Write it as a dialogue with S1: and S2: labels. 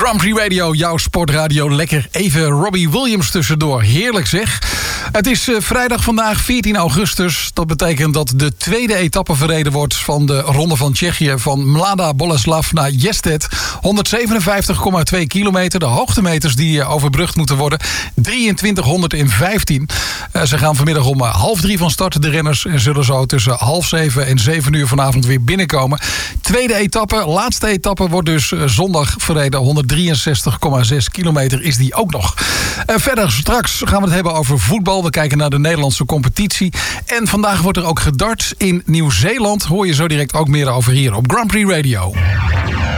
S1: Grand Prix Radio, jouw sportradio. Lekker even Robbie Williams tussendoor. Heerlijk zeg. Het is vrijdag vandaag 14 augustus. Dat betekent dat de tweede etappe verreden wordt van de Ronde van Tsjechië. Van Mlada Boleslav naar Jested. 157,2 kilometer. De hoogtemeters die overbrugd moeten worden. 2315. Ze gaan vanmiddag om 2:30 van start, de renners. En zullen zo tussen 6:30 en 7 uur vanavond weer binnenkomen. Tweede etappe, laatste etappe wordt dus zondag verreden. 163,6 kilometer is die ook nog. Verder straks gaan we het hebben over voetbal. We kijken naar de Nederlandse competitie. En vandaag wordt er ook gedart in Nieuw-Zeeland. Hoor je zo direct ook meer over hier op Grand Prix Radio.